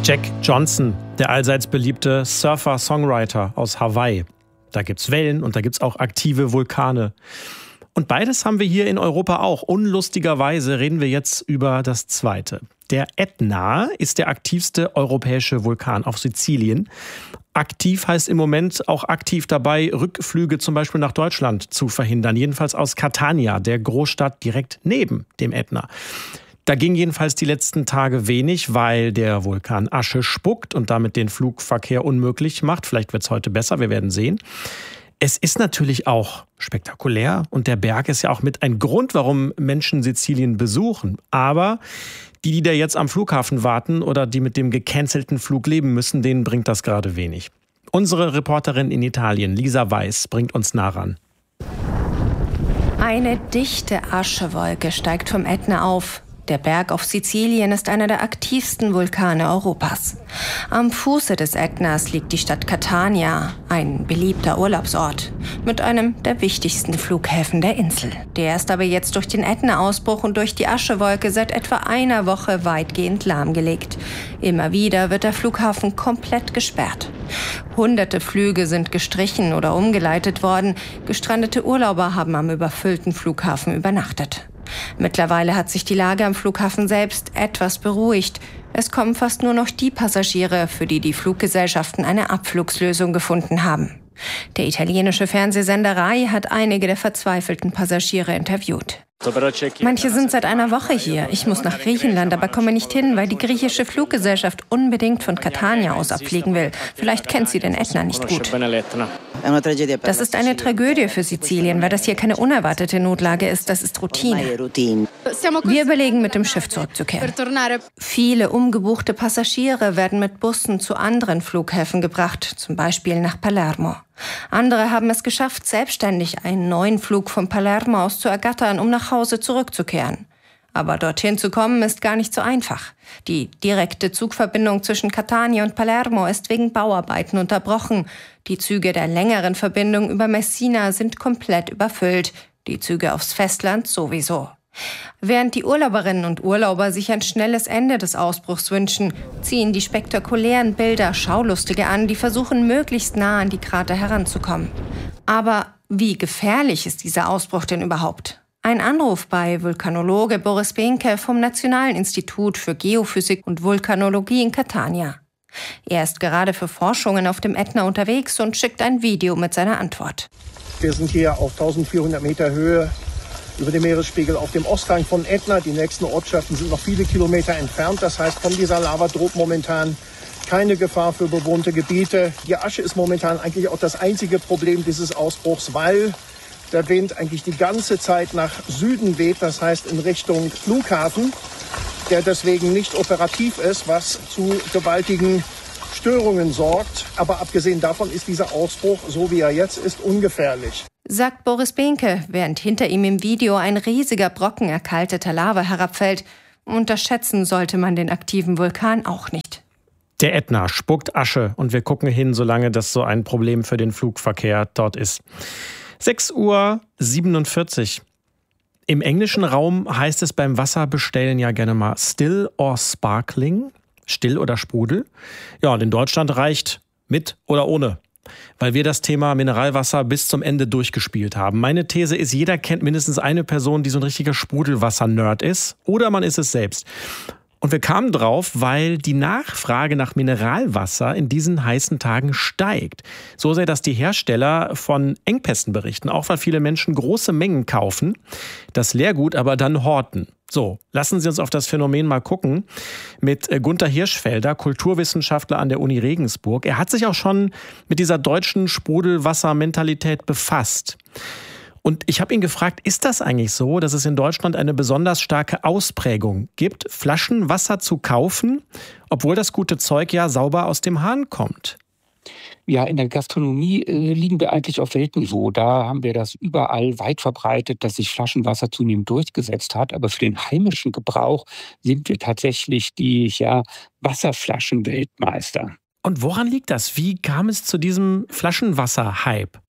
Jack Johnson, der allseits beliebte Surfer-Songwriter aus Hawaii. Da gibt's Wellen und da gibt's auch aktive Vulkane. Und beides haben wir hier in Europa auch. Unlustigerweise reden wir jetzt über das zweite. Der Ätna ist der aktivste europäische Vulkan auf Sizilien. Aktiv heißt im Moment auch aktiv dabei, Rückflüge zum Beispiel nach Deutschland zu verhindern. Jedenfalls aus Catania, der Großstadt direkt neben dem Ätna. Da ging jedenfalls die letzten Tage wenig, weil der Vulkan Asche spuckt und damit den Flugverkehr unmöglich macht. Vielleicht wird es heute besser, wir werden sehen. Es ist natürlich auch spektakulär und der Berg ist ja auch mit ein Grund, warum Menschen Sizilien besuchen. Aber die da jetzt am Flughafen warten oder die mit dem gecancelten Flug leben müssen, denen bringt das gerade wenig. Unsere Reporterin in Italien, Lisa Weiß, bringt uns nah ran. Eine dichte Aschewolke steigt vom Ätna auf. Der Berg auf Sizilien ist einer der aktivsten Vulkane Europas. Am Fuße des Ätnas liegt die Stadt Catania, ein beliebter Urlaubsort, mit einem der wichtigsten Flughäfen der Insel. Der ist aber jetzt durch den Ätna-Ausbruch und durch die Aschewolke seit etwa einer Woche weitgehend lahmgelegt. Immer wieder wird der Flughafen komplett gesperrt. Hunderte Flüge sind gestrichen oder umgeleitet worden. Gestrandete Urlauber haben am überfüllten Flughafen übernachtet. Mittlerweile hat sich die Lage am Flughafen selbst etwas beruhigt. Es kommen fast nur noch die Passagiere, für die die Fluggesellschaften eine Abflugslösung gefunden haben. Der italienische Fernsehsender Rai hat einige der verzweifelten Passagiere interviewt. Manche sind seit einer Woche hier. Ich muss nach Griechenland, aber komme nicht hin, weil die griechische Fluggesellschaft unbedingt von Catania aus abfliegen will. Vielleicht kennt sie den Ätna nicht gut. Das ist eine Tragödie für Sizilien, weil das hier keine unerwartete Notlage ist. Das ist Routine. Wir überlegen, mit dem Schiff zurückzukehren. Viele umgebuchte Passagiere werden mit Bussen zu anderen Flughäfen gebracht, zum Beispiel nach Palermo. Andere haben es geschafft, selbstständig einen neuen Flug von Palermo aus zu ergattern, um nach Hause zurückzukehren. Aber dorthin zu kommen ist gar nicht so einfach. Die direkte Zugverbindung zwischen Catania und Palermo ist wegen Bauarbeiten unterbrochen. Die Züge der längeren Verbindung über Messina sind komplett überfüllt. Die Züge aufs Festland sowieso. Während die Urlauberinnen und Urlauber sich ein schnelles Ende des Ausbruchs wünschen, ziehen die spektakulären Bilder Schaulustige an, die versuchen, möglichst nah an die Krater heranzukommen. Aber wie gefährlich ist dieser Ausbruch denn überhaupt? Ein Anruf bei Vulkanologe Boris Behnke vom Nationalen Institut für Geophysik und Vulkanologie in Catania. Er ist gerade für Forschungen auf dem Ätna unterwegs und schickt ein Video mit seiner Antwort. Wir sind hier auf 1400 Meter Höhe über dem Meeresspiegel auf dem Osthang von Ätna. Die nächsten Ortschaften sind noch viele Kilometer entfernt. Das heißt, von dieser Lava droht momentan keine Gefahr für bewohnte Gebiete. Die Asche ist momentan eigentlich auch das einzige Problem dieses Ausbruchs, weil der Wind eigentlich die ganze Zeit nach Süden weht, das heißt in Richtung Flughafen, der deswegen nicht operativ ist, was zu gewaltigen Störungen sorgt. Aber abgesehen davon ist dieser Ausbruch, so wie er jetzt ist, ungefährlich. Sagt Boris Behnke, während hinter ihm im Video ein riesiger Brocken erkalteter Lava herabfällt. Unterschätzen sollte man den aktiven Vulkan auch nicht. Der Ätna spuckt Asche und wir gucken hin, solange das so ein Problem für den Flugverkehr dort ist. 6:47 Uhr. Im englischen Raum heißt es beim Wasserbestellen ja gerne mal still or sparkling, still oder Sprudel. Ja, und in Deutschland reicht mit oder ohne, weil wir das Thema Mineralwasser bis zum Ende durchgespielt haben. Meine These ist, jeder kennt mindestens eine Person, die so ein richtiger Sprudelwasser-Nerd ist, oder man ist es selbst. Und wir kamen drauf, weil die Nachfrage nach Mineralwasser in diesen heißen Tagen steigt. So sehr, dass die Hersteller von Engpässen berichten, auch weil viele Menschen große Mengen kaufen, das Leergut aber dann horten. So, lassen Sie uns auf das Phänomen mal gucken mit Gunther Hirschfelder, Kulturwissenschaftler an der Uni Regensburg. Er hat sich auch schon mit dieser deutschen Sprudelwassermentalität befasst. Und ich habe ihn gefragt, ist das eigentlich so, dass es in Deutschland eine besonders starke Ausprägung gibt, Flaschenwasser zu kaufen, obwohl das gute Zeug ja sauber aus dem Hahn kommt? Ja, in der Gastronomie liegen wir eigentlich auf Weltniveau. Da haben wir das überall weit verbreitet, dass sich Flaschenwasser zunehmend durchgesetzt hat. Aber für den heimischen Gebrauch sind wir tatsächlich die Wasserflaschen-Weltmeister. Und woran liegt das? Wie kam es zu diesem Flaschenwasser-Hype?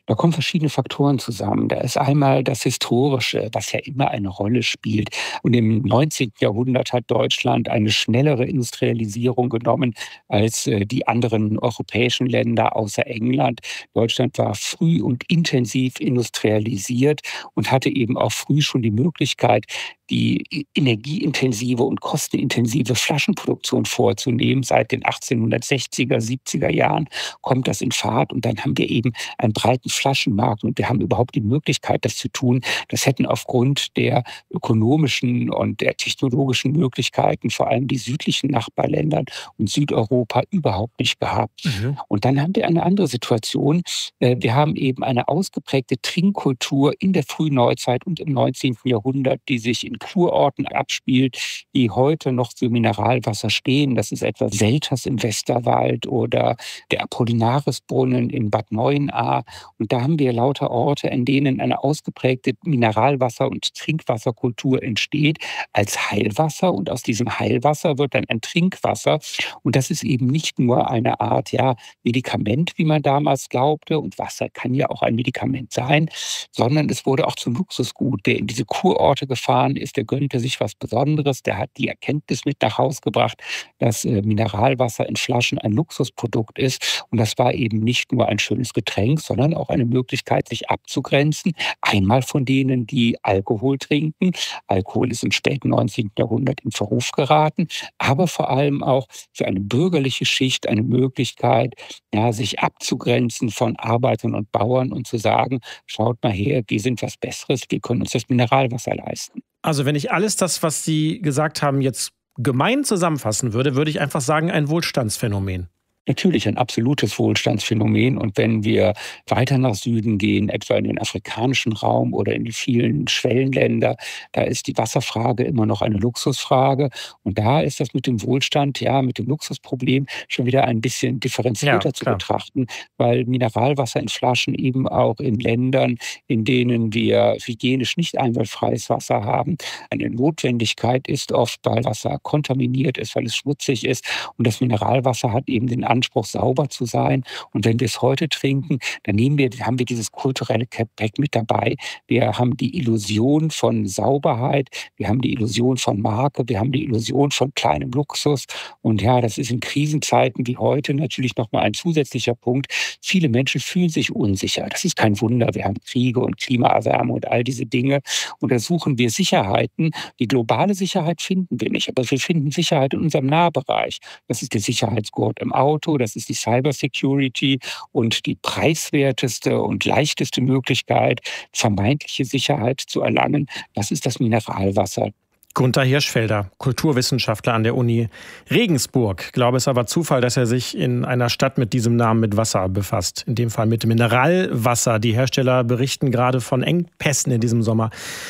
Da kommen verschiedene Faktoren zusammen. Da ist einmal das Historische, was ja immer eine Rolle spielt. Und im 19. Jahrhundert hat Deutschland eine schnellere Industrialisierung genommen als die anderen europäischen Länder außer England. Deutschland war früh und intensiv industrialisiert und hatte eben auch früh schon die Möglichkeit, die energieintensive und kostenintensive Flaschenproduktion vorzunehmen. Seit den 1860er, 70er Jahren kommt das in Fahrt und dann haben wir eben einen breiten Flaschenmarkt und wir haben überhaupt die Möglichkeit, das zu tun. Das hätten aufgrund der ökonomischen und der technologischen Möglichkeiten vor allem die südlichen Nachbarländer und Südeuropa überhaupt nicht gehabt. Und dann haben wir eine andere Situation. Wir haben eben eine ausgeprägte Trinkkultur in der frühen Neuzeit und im 19. Jahrhundert, die sich in Kurorten abspielt, die heute noch für Mineralwasser stehen. Das ist etwa Selters im Westerwald oder der Apollinarisbrunnen in Bad Neuenahr. Und da haben wir lauter Orte, in denen eine ausgeprägte Mineralwasser- und Trinkwasserkultur entsteht als Heilwasser. Und aus diesem Heilwasser wird dann ein Trinkwasser. Und das ist eben nicht nur eine Art Medikament, wie man damals glaubte. Und Wasser kann ja auch ein Medikament sein, sondern es wurde auch zum Luxusgut. Wer in diese Kurorte gefahren ist, der gönnte sich was Besonderes. Der hat die Erkenntnis mit nach Hause gebracht, dass Mineralwasser in Flaschen ein Luxusprodukt ist. Und das war eben nicht nur ein schönes Getränk, sondern auch eine Möglichkeit, sich abzugrenzen. Einmal von denen, die Alkohol trinken. Alkohol ist im späten 19. Jahrhundert in Verruf geraten. Aber vor allem auch für eine bürgerliche Schicht eine Möglichkeit, sich abzugrenzen von Arbeitern und Bauern und zu sagen, schaut mal her, wir sind was Besseres, wir können uns das Mineralwasser leisten. Also wenn ich alles das, was Sie gesagt haben, jetzt gemein zusammenfassen würde, würde ich einfach sagen, ein Wohlstandsphänomen. Natürlich ein absolutes Wohlstandsphänomen. Und wenn wir weiter nach Süden gehen, etwa in den afrikanischen Raum oder in die vielen Schwellenländer, da ist die Wasserfrage immer noch eine Luxusfrage. Und da ist das mit dem Wohlstand, mit dem Luxusproblem schon wieder ein bisschen differenzierter zu betrachten, weil Mineralwasser in Flaschen eben auch in Ländern, in denen wir hygienisch nicht einwandfreies Wasser haben, eine Notwendigkeit ist oft, weil Wasser kontaminiert ist, weil es schmutzig ist. Und das Mineralwasser hat eben den Anspruch, sauber zu sein. Und wenn wir es heute trinken, dann haben wir dieses kulturelle Gepäck mit dabei. Wir haben die Illusion von Sauberheit, wir haben die Illusion von Marke, wir haben die Illusion von kleinem Luxus. Und das ist in Krisenzeiten wie heute natürlich nochmal ein zusätzlicher Punkt. Viele Menschen fühlen sich unsicher. Das ist kein Wunder. Wir haben Kriege und Klimaerwärmung und all diese Dinge. Und da suchen wir Sicherheiten. Die globale Sicherheit finden wir nicht, aber wir finden Sicherheit in unserem Nahbereich. Das ist der Sicherheitsgurt im Auto, das ist die Cybersecurity und die preiswerteste und leichteste Möglichkeit, vermeintliche Sicherheit zu erlangen, das ist das Mineralwasser. Gunther Hirschfelder, Kulturwissenschaftler an der Uni Regensburg. Ich glaube, es ist aber Zufall, dass er sich in einer Stadt mit diesem Namen mit Wasser befasst. In dem Fall mit Mineralwasser. Die Hersteller berichten gerade von Engpässen in diesem Sommer.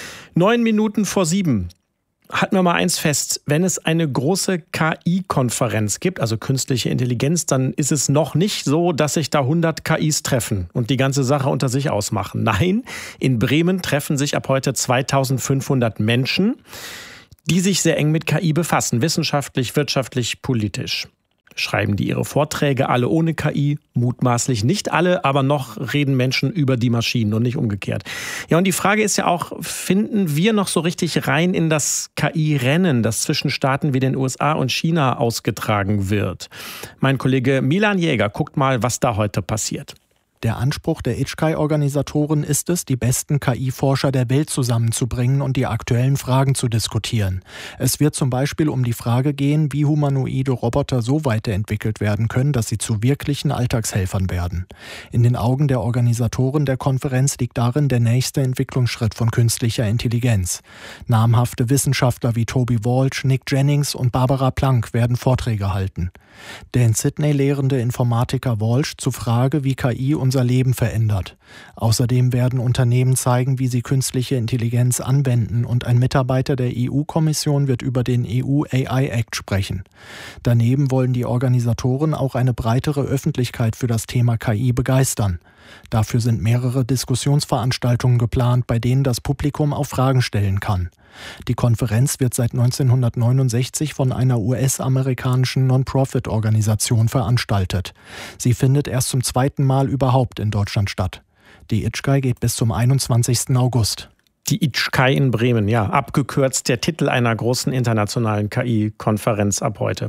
6:09. Halten wir mal eins fest, wenn es eine große KI-Konferenz gibt, also künstliche Intelligenz, dann ist es noch nicht so, dass sich da 100 KIs treffen und die ganze Sache unter sich ausmachen. Nein, in Bremen treffen sich ab heute 2500 Menschen, die sich sehr eng mit KI befassen, wissenschaftlich, wirtschaftlich, politisch. Schreiben die ihre Vorträge alle ohne KI? Mutmaßlich nicht alle, aber noch reden Menschen über die Maschinen und nicht umgekehrt. Ja, und die Frage ist ja auch, finden wir noch so richtig rein in das KI-Rennen, das zwischen Staaten wie den USA und China ausgetragen wird? Mein Kollege Milan Jäger guckt mal, was da heute passiert. Der Anspruch der ICHKAI-Organisatoren ist es, die besten KI-Forscher der Welt zusammenzubringen und die aktuellen Fragen zu diskutieren. Es wird zum Beispiel um die Frage gehen, wie humanoide Roboter so weiterentwickelt werden können, dass sie zu wirklichen Alltagshelfern werden. In den Augen der Organisatoren der Konferenz liegt darin der nächste Entwicklungsschritt von künstlicher Intelligenz. Namhafte Wissenschaftler wie Toby Walsh, Nick Jennings und Barbara Planck werden Vorträge halten. Der in Sydney lehrende Informatiker Walsh zur Frage, wie KI unser Leben verändert. Außerdem werden Unternehmen zeigen, wie sie künstliche Intelligenz anwenden und ein Mitarbeiter der EU-Kommission wird über den EU AI Act sprechen. Daneben wollen die Organisatoren auch eine breitere Öffentlichkeit für das Thema KI begeistern. Dafür sind mehrere Diskussionsveranstaltungen geplant, bei denen das Publikum auch Fragen stellen kann. Die Konferenz wird seit 1969 von einer US-amerikanischen Non-Profit-Organisation veranstaltet. Sie findet erst zum zweiten Mal überhaupt in Deutschland statt. Die ICHKAI geht bis zum 21. August. Die ICHKAI in Bremen, ja, abgekürzt der Titel einer großen internationalen KI-Konferenz ab heute.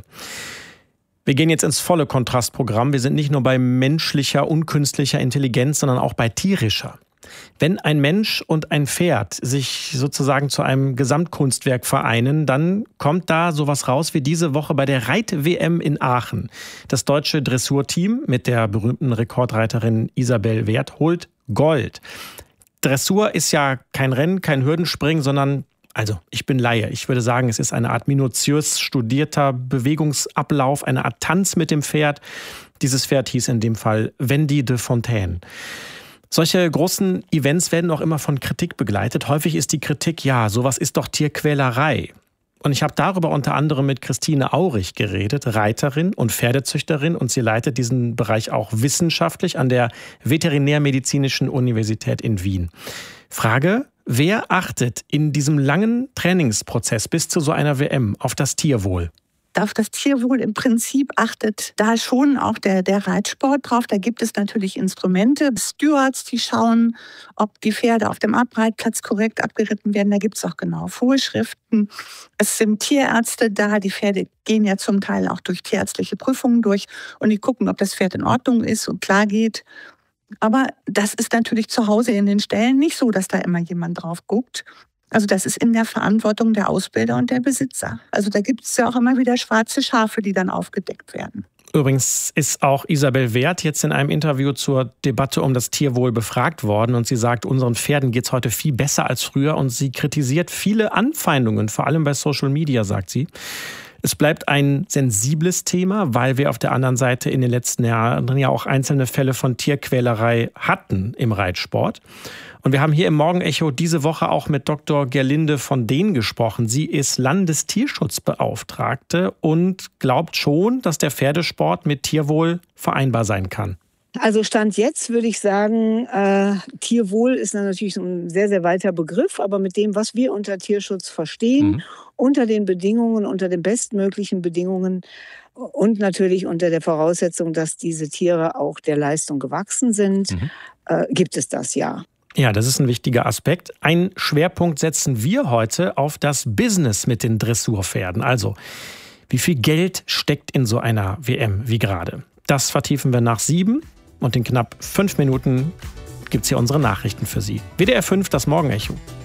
Wir gehen jetzt ins volle Kontrastprogramm. Wir sind nicht nur bei menschlicher und künstlicher Intelligenz, sondern auch bei tierischer. Wenn ein Mensch und ein Pferd sich sozusagen zu einem Gesamtkunstwerk vereinen, dann kommt da sowas raus wie diese Woche bei der Reit-WM in Aachen. Das deutsche Dressurteam mit der berühmten Rekordreiterin Isabel Wert holt Gold. Dressur ist ja kein Rennen, kein Hürdenspringen, sondern, also ich bin Laie, ich würde sagen, es ist eine Art minutiös studierter Bewegungsablauf, eine Art Tanz mit dem Pferd. Dieses Pferd hieß in dem Fall Wendy de Fontaine. Solche großen Events werden auch immer von Kritik begleitet. Häufig ist die Kritik, ja, sowas ist doch Tierquälerei. Und ich habe darüber unter anderem mit Christine Aurich geredet, Reiterin und Pferdezüchterin. Und sie leitet diesen Bereich auch wissenschaftlich an der Veterinärmedizinischen Universität in Wien. Frage: Wer achtet in diesem langen Trainingsprozess bis zu so einer WM auf das Tierwohl? Auf das Tierwohl im Prinzip achtet da schon auch der Reitsport drauf. Da gibt es natürlich Instrumente, Stewards, die schauen, ob die Pferde auf dem Abreitplatz korrekt abgeritten werden. Da gibt es auch genau Vorschriften. Es sind Tierärzte da. Die Pferde gehen ja zum Teil auch durch tierärztliche Prüfungen durch und die gucken, ob das Pferd in Ordnung ist und klar geht. Aber das ist natürlich zu Hause in den Ställen nicht so, dass da immer jemand drauf guckt. Also das ist in der Verantwortung der Ausbilder und der Besitzer. Also da gibt es ja auch immer wieder schwarze Schafe, die dann aufgedeckt werden. Übrigens ist auch Isabel Wert jetzt in einem Interview zur Debatte um das Tierwohl befragt worden. Und sie sagt, unseren Pferden geht es heute viel besser als früher. Und sie kritisiert viele Anfeindungen, vor allem bei Social Media, sagt sie. Es bleibt ein sensibles Thema, weil wir auf der anderen Seite in den letzten Jahren ja auch einzelne Fälle von Tierquälerei hatten im Reitsport. Und wir haben hier im Morgenecho diese Woche auch mit Dr. Gerlinde von Dehn gesprochen. Sie ist Landestierschutzbeauftragte und glaubt schon, dass der Pferdesport mit Tierwohl vereinbar sein kann. Also Stand jetzt würde ich sagen, Tierwohl ist natürlich ein sehr, sehr weiter Begriff, aber mit dem, was wir unter Tierschutz verstehen, unter den Bedingungen, unter den bestmöglichen Bedingungen und natürlich unter der Voraussetzung, dass diese Tiere auch der Leistung gewachsen sind, gibt es das ja. Ja, das ist ein wichtiger Aspekt. Einen Schwerpunkt setzen wir heute auf das Business mit den Dressurpferden. Also, wie viel Geld steckt in so einer WM wie gerade? Das vertiefen wir nach 7 und in knapp 5 Minuten gibt es hier unsere Nachrichten für Sie. WDR 5, das Morgenecho.